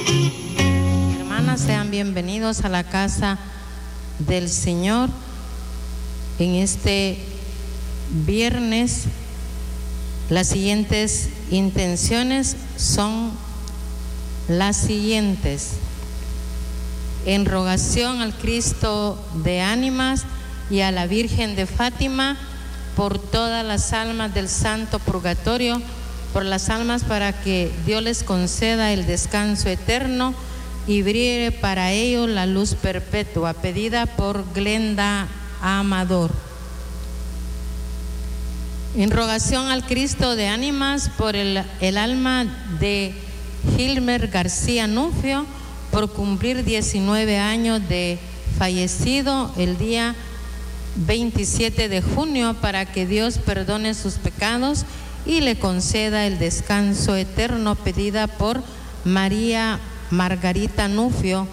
Hermanas, sean bienvenidos a la casa del Señor en este viernes. Las siguientes intenciones son las siguientes: en rogación al Cristo de ánimas y a la Virgen de Fátima por todas las almas del Santo Purgatorio, por las almas para que Dios les conceda el descanso eterno y brille para ellos la luz perpetua, pedida por Glenda Amador. En rogación al Cristo de ánimas por el alma de Gilmer García Nufio, por cumplir 19 años de fallecido el día 27 de junio, para que Dios perdone sus pecados y le conceda el descanso eterno, pedida por María Margarita Nufio.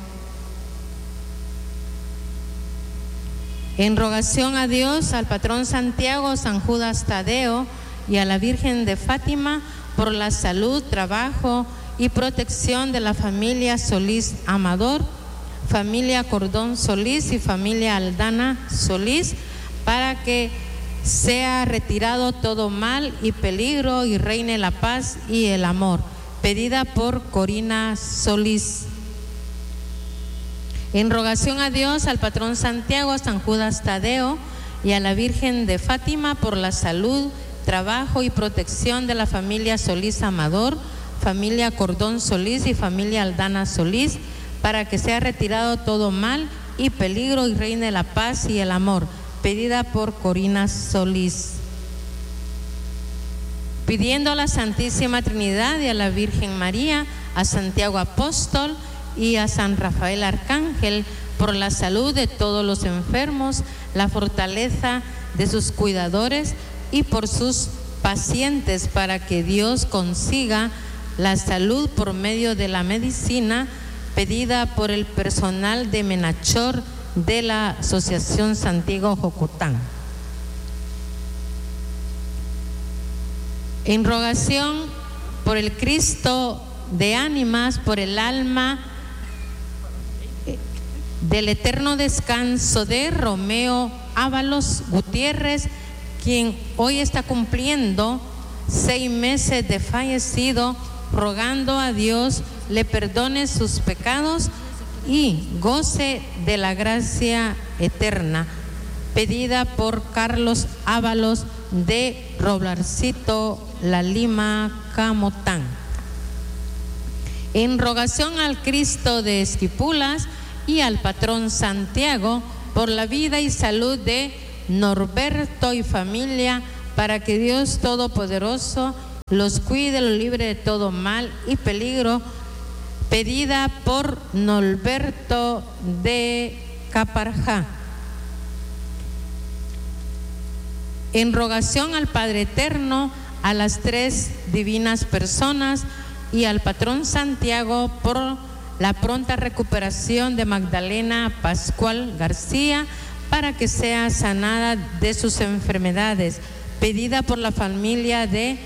En rogación a Dios, al patrón Santiago, San Judas Tadeo y a la Virgen de Fátima por la salud, trabajo y protección de la familia Solís Amador, familia Cordón Solís y familia Aldana Solís, para que sea retirado todo mal y peligro y reine la paz y el amor, pedida por Corina Solís. En rogación a Dios, al patrón Santiago, a San Judas Tadeo y a la Virgen de Fátima por la salud, trabajo y protección de la familia Solís Amador, familia Cordón Solís y familia Aldana Solís, para que sea retirado todo mal y peligro y reine la paz y el amor, pedida por Corina Solís. Pidiendo a la Santísima Trinidad y a la Virgen María, a Santiago Apóstol y a San Rafael Arcángel por la salud de todos los enfermos, la fortaleza de sus cuidadores y por sus pacientes, para que Dios consiga la salud por medio de la medicina, pedida por el personal de Menachor de la Asociación Santiago Jocotán. En rogación por el Cristo de ánimas, por el alma del eterno descanso de Romeo Ábalos Gutiérrez, quien hoy está cumpliendo 6 meses de fallecido, rogando a Dios le perdone sus pecados y goce de la gracia eterna, pedida por Carlos Ábalos de Roblarcito, La Lima, Camotán. En rogación al Cristo de Esquipulas y al patrón Santiago por la vida y salud de Norberto y familia, para que Dios Todopoderoso los cuide, los libre de todo mal y peligro, pedida por Norberto de Caparjá. En rogación al Padre Eterno, a las 3 divinas personas y al patrón Santiago por la pronta recuperación de Magdalena Pascual García, para que sea sanada de sus enfermedades, pedida por la familia de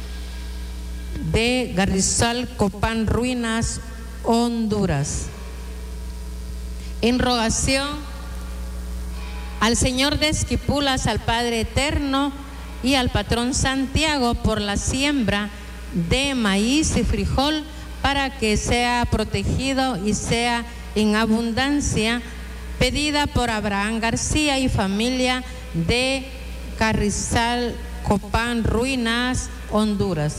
Garrizal Copán Ruinas, Honduras. En rogación al Señor de Esquipulas, al Padre Eterno y al patrón Santiago por la siembra de maíz y frijol, para que sea protegido y sea en abundancia, pedida por Abraham García y familia de Carrizal Copán Ruinas, Honduras.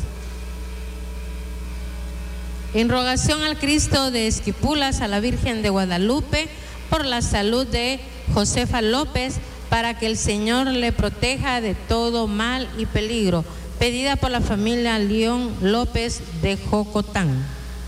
En rogación al Cristo de Esquipulas, a la Virgen de Guadalupe por la salud de Josefa López, para que el Señor le proteja de todo mal y peligro, pedida por la familia León López de Jocotán.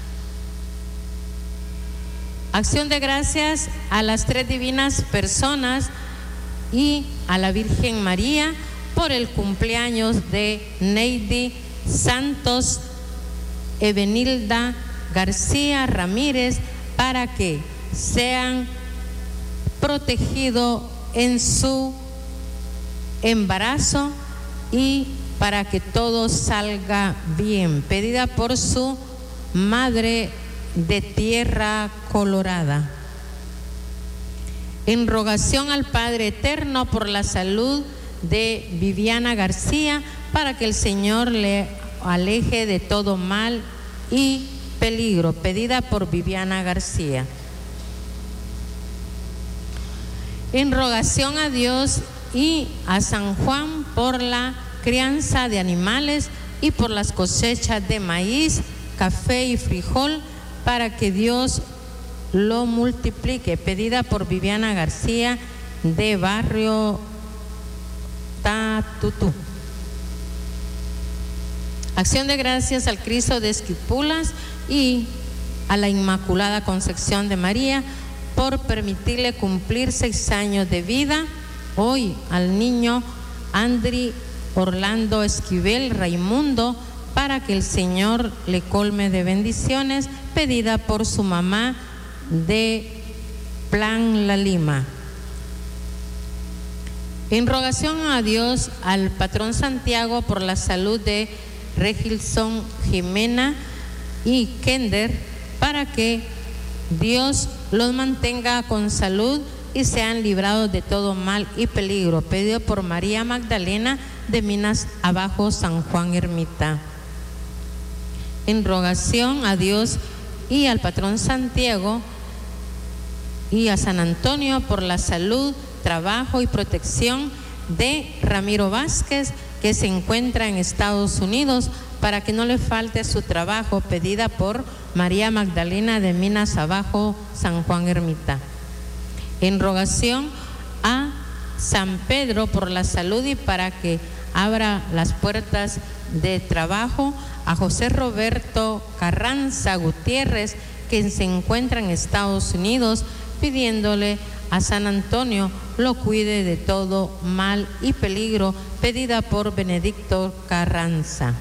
Acción de gracias a las 3 divinas personas y a la Virgen María por el cumpleaños de Neidi Santos Evenilda García Ramírez, para que sean protegidos en su embarazo y para que todo salga bien, pedida por su madre de Tierra Colorada. En rogación al Padre Eterno por la salud de Viviana García, para que el Señor le aleje de todo mal y peligro, pedida por Viviana García. En rogación a Dios y a San Juan por la crianza de animales y por las cosechas de maíz, café y frijol, para que Dios lo multiplique, pedida por Viviana García de Barrio Tatutú. Acción de gracias al Cristo de Esquipulas y a la Inmaculada Concepción de María por permitirle cumplir 6 años de vida. Hoy al niño Andri Orlando Esquivel Raimundo, para que el Señor le colme de bendiciones, pedida por su mamá de Plan La Lima. En rogación a Dios al patrón Santiago por la salud de Regilson Jimena y Kender, para que Dios los mantenga con salud y sean librados de todo mal y peligro, pedido por María Magdalena de Minas Abajo, San Juan Ermita. En rogación a Dios y al patrón Santiago y a San Antonio por la salud, trabajo y protección de Ramiro Vázquez, que se encuentra en Estados Unidos, para que no le falte su trabajo, pedida por María Magdalena de Minas Abajo, San Juan Ermita. En rogación a San Pedro por la salud y para que abra las puertas de trabajo, a José Roberto Carranza Gutiérrez, que se encuentra en Estados Unidos, pidiéndole a San Antonio lo cuide de todo mal y peligro, pedida por Benedicto Carranza.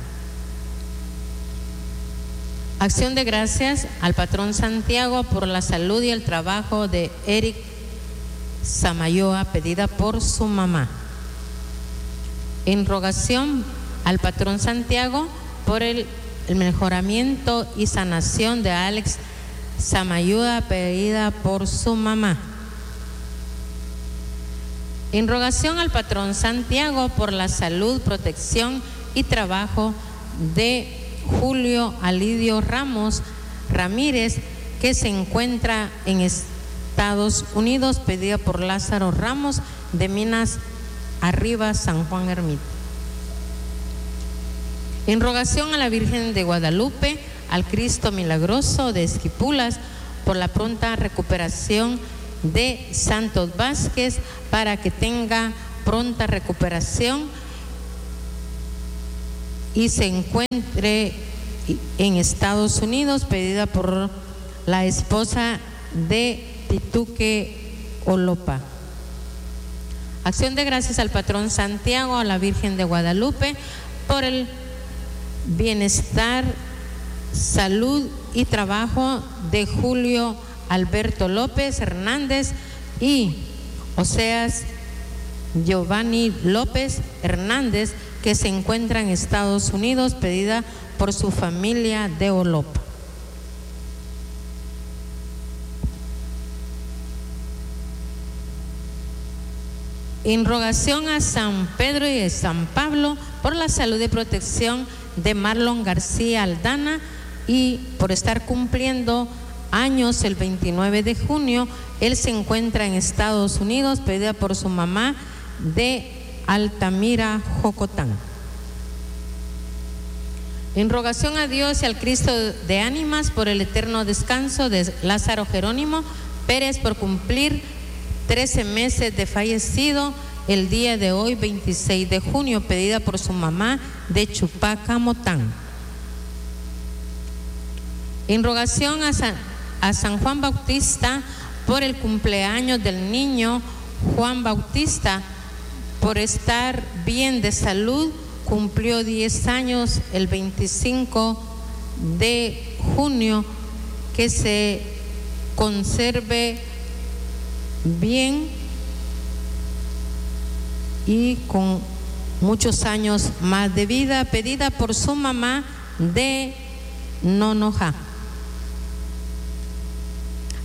Acción de gracias al patrón Santiago por la salud y el trabajo de Eric Samayoa, pedida por su mamá. En rogación al patrón Santiago por el mejoramiento y sanación de Alex Samayoa, pedida por su mamá. En rogación al patrón Santiago por la salud, protección y trabajo de Julio Alidio Ramos Ramírez, que se encuentra en Estados Unidos, pedida por Lázaro Ramos de Minas Arriba, San Juan Ermita. En rogación a la Virgen de Guadalupe, al Cristo Milagroso de Esquipulas, por la pronta recuperación de Santos Vázquez, para que tenga pronta recuperación y se encuentre en Estados Unidos, pedida por la esposa de Tituque Olopa. Acción de gracias al patrón Santiago, a la Virgen de Guadalupe, por el bienestar, salud y trabajo de Julio Alberto López Hernández y Oseas Giovanni López Hernández, que se encuentra en Estados Unidos, pedida por su familia de Olopa. En rogación a San Pedro y a San Pablo por la salud y protección de Marlon García Aldana y por estar cumpliendo años el 29 de junio, él se encuentra en Estados Unidos, pedida por su mamá de Altamira, Jocotán. En rogación a Dios y al Cristo de ánimas por el eterno descanso de Lázaro Jerónimo Pérez, por cumplir 13 meses de fallecido el día de hoy, 26 de junio, pedida por su mamá de Chupaca, Motán. En rogación a San Juan Bautista por el cumpleaños del niño Juan Bautista, por estar bien de salud, cumplió 10 años el 25 de junio, que se conserve bien y con muchos años más de vida, pedida por su mamá de Nonoja.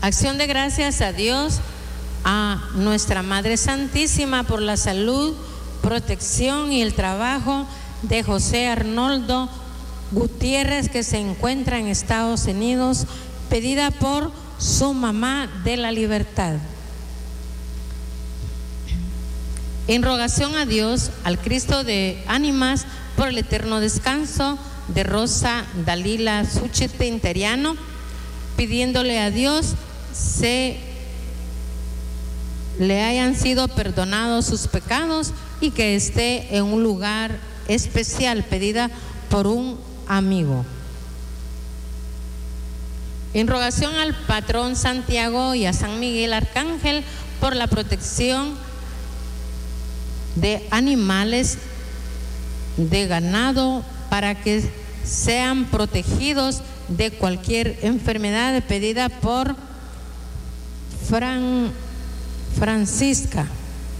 Acción de gracias a Dios, a nuestra Madre Santísima por la salud, protección y el trabajo de José Arnoldo Gutiérrez, que se encuentra en Estados Unidos, pedida por su mamá de la Libertad. En rogación a Dios, al Cristo de ánimas, por el eterno descanso de Rosa Dalila Suchete Interiano, pidiéndole a Dios se le hayan sido perdonados sus pecados y que esté en un lugar especial, pedida por un amigo. En rogación al patrón Santiago y a San Miguel Arcángel por la protección de animales, de ganado, para que sean protegidos de cualquier enfermedad, pedida por Francisca.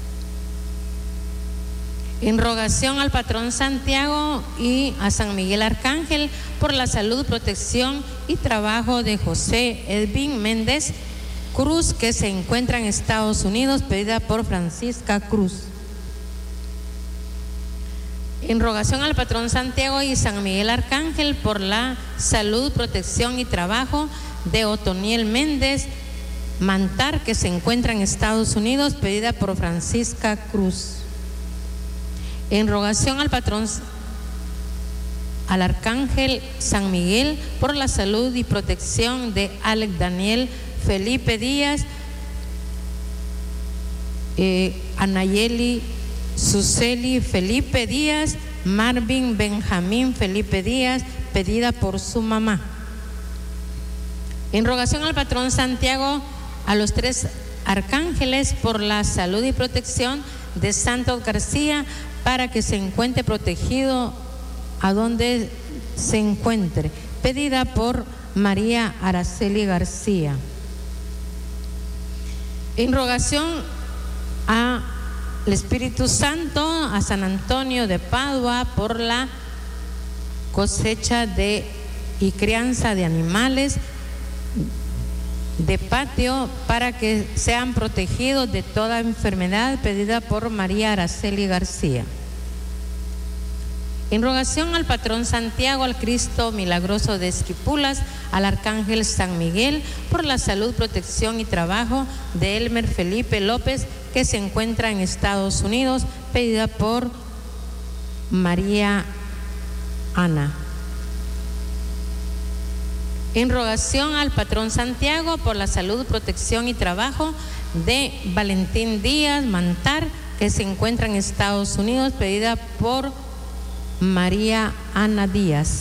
En rogación al patrón Santiago y a San Miguel Arcángel por la salud, protección y trabajo de José Edwin Méndez Cruz, que se encuentra en Estados Unidos, pedida por Francisca Cruz. En rogación al patrón Santiago y San Miguel Arcángel por la salud, protección y trabajo de Otoniel Méndez Mantar, que se encuentra en Estados Unidos, pedida por Francisca Cruz. En rogación al patrón, al Arcángel San Miguel por la salud y protección de Alex Daniel Felipe Díaz, Anayeli Suseli Felipe Díaz, Marvin Benjamín Felipe Díaz, pedida por su mamá. En rogación al patrón Santiago, a los 3 arcángeles por la salud y protección de Santos García, para que se encuentre protegido a donde se encuentre, pedida por María Araceli García. En rogación al Espíritu Santo, a San Antonio de Padua por la cosecha y crianza de animales de patio, para que sean protegidos de toda enfermedad, pedida por María Araceli García. En rogación al patrón Santiago, al Cristo Milagroso de Esquipulas, al Arcángel San Miguel por la salud, protección y trabajo de Elmer Felipe López, que se encuentra en Estados Unidos, pedida por María Ana. En rogación al patrón Santiago por la salud, protección y trabajo de Valentín Díaz Mantar, que se encuentra en Estados Unidos, pedida por María Ana Díaz.